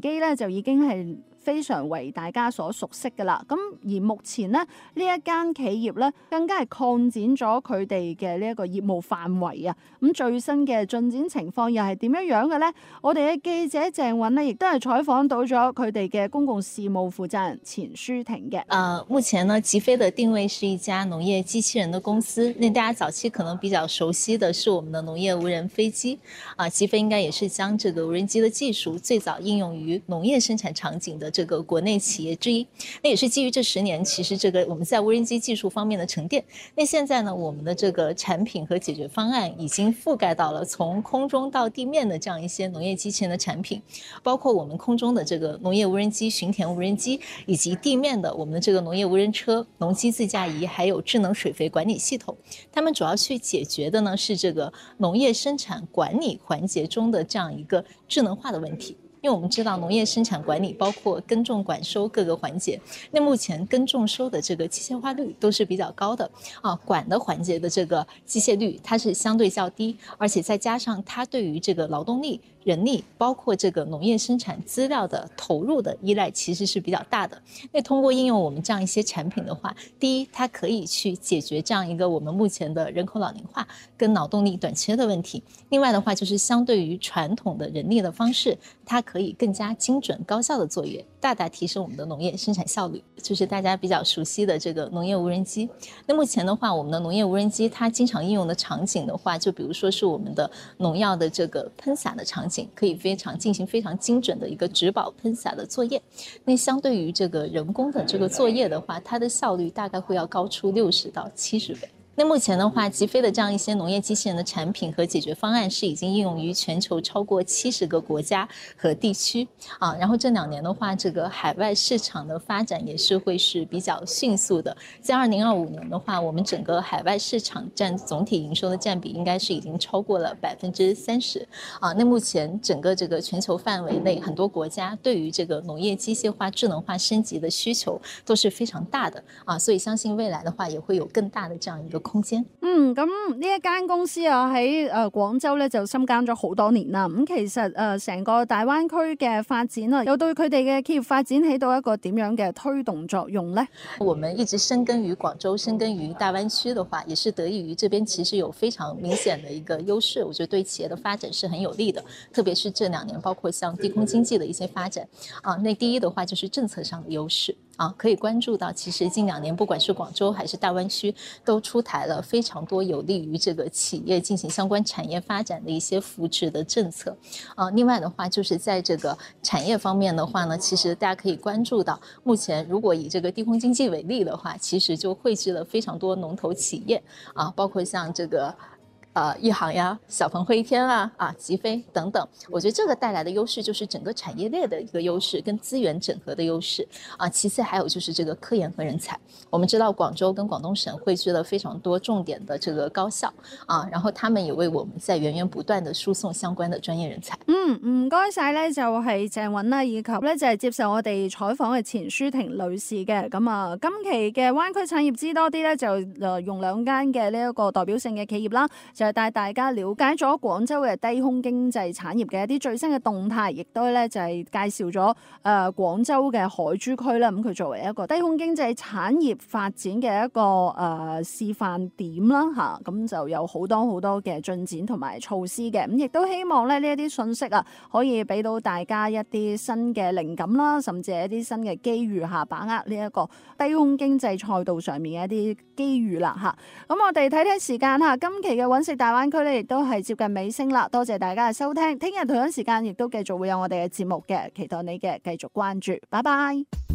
機咧就已經係非常為大家所熟悉㗎啦。咁而目前呢，呢一間企業咧更加係擴展咗佢哋嘅呢一個業務範圍啊。咁最新嘅進展情況又係點樣樣嘅呢？我哋嘅記者鄭韻呢，亦都係採訪到咗佢哋嘅公共事務負責人錢舒婷嘅。 目前呢，極飛的定位是一家農業機器人的公司。那大家早期可能比較熟悉的是我們的農業無人飛機極飛應該也是將這個無人機的技術最早應用於農業生產場景的這個國內企業之一。那也是基於這10年其實這個我們在無人機技術方面的沉澱。那現在呢，我們的這個產品和解決方案已經覆蓋到了從空中到地面的這樣一些農業機器人的產品，包括我們空中的這個農業無人機、巡田無人機，以及地面的我們的這個農業無人車、農機自駕儀，還有智能水肥管理系統。他們主要去解決的呢是這個農業生產管理環節中的這樣一個智能化的問題。因為我們知道農業生產管理包括耕種、管收各個環節，那目前耕種收的這個機械化率都是比較高的管的環節的這個機械率它是相對較低，而且再加上它對於這個勞動力、人力，包括這個農業生產資料的投入的依賴其實是比較大的。那通過應用我們這樣一些產品的話，第一，它可以去解決這樣一個我們目前的人口老齡化跟勞動力短缺的問題。另外的話，就是相對於傳統的人力的方式，它可以更加精準高效的作業，大大提升我們的農業生產效率。就是大家比較熟悉的這個農業無人機。那目前的話，我們的農業無人機它經常應用的場景的話，就比如說是我們的農藥的這個噴灑的場景，可以進行非常精準的一個植保噴灑的作業。那相對於這個人工的這個作業的話，它的效率大概會要高出60到70倍。那目前的話，極飛的這樣一些農業機器人的產品和解決方案是已經應用於全球超過70個國家和地區然後這2年的話，這個海外市場的發展也是會是比較迅速的。在2025年的話，我們整個海外市場佔總體營收的佔比應該是已經超過了30%那目前整個這個全球範圍內，很多國家對於這個農業機械化、智能化升級的需求都是非常大的所以相信未來的話，也會有更大的這樣一個空間。 咁呢一間公司喺廣州咧就深耕咗好多年啦。咁其實成個大灣區嘅發展又對佢哋嘅企業發展起到一個點樣嘅推動作用呢？ 我們一直深耕於廣州、深耕於大灣區的話，也是得益於這邊其實有非常明顯的一個優勢，我覺得對企業的發展是很有利的。特別是這2年，包括像地空經濟的一些發展那第一的話就是政策上的優勢可以關注到，其實近2年不管是廣州還是大灣區，都出台了非常多有利於這個企業進行相關產業發展的一些扶持的政策另外的話，就是在這個產業方面的話呢，其實大家可以關注到，目前如果以這個地空經濟為例的話，其實就匯聚了非常多龍頭企業包括像這個裕航呀、小鵬匯天極飛等等，我覺得這個帶來的優勢就是整個產業鏈的一個優勢跟資源整合的優勢其次還有就是這個科研和人才。我們知道廣州跟廣東省匯聚了非常多重點的這個高校然後他們也為我們在源源不斷的輸送相關的專業人才。 唔該晒咧，就係鄭韻啦，以及咧就係接受我哋採訪嘅錢舒婷女士嘅。咁今期嘅灣區產業知多啲咧，就用2間嘅呢一個代表性嘅企業啦。就係帶大家了解咗廣州嘅低空經濟產業嘅一啲最新嘅動態，亦都咧就係介紹咗廣州嘅海珠區啦。咁佢作為一個低空經濟產業發展嘅一個示範點啦咁就有好多嘅進展同埋措施嘅。咁亦都希望咧呢一啲信息可以俾到大家一啲新嘅靈感啦，甚至係一啲新嘅機遇把握呢一個低空經濟賽道上面嘅一啲機遇啦咁我哋睇時間今期嘅揾食大灣區咧，亦都係接近尾聲啦。多謝大家嘅收聽，聽日同樣時間亦都繼續會有我哋嘅節目嘅，期待你嘅繼續關注。拜拜。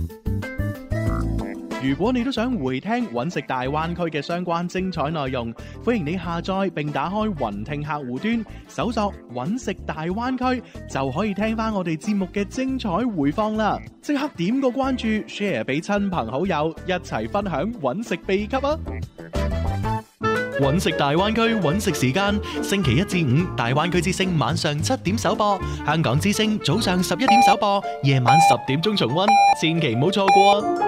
如果你都想回聽揾食大灣區嘅相關精彩內容，歡迎你下載並打開雲聽客戶端，搜索揾食大灣區，就可以聽翻我哋節目嘅精彩回放啦！即刻點個關注 ，share 俾親朋好友，一齊分享揾食秘笈啊！揾食大灣區揾食時間，星期1至5大灣區之聲晚上7點首播，香港之聲早上11點首播，夜晚10點鐘重溫，千祈唔好錯過啊！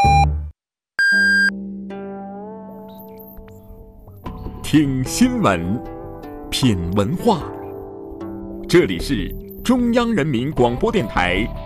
聽新聞，品文化，這裡是中央人民廣播電台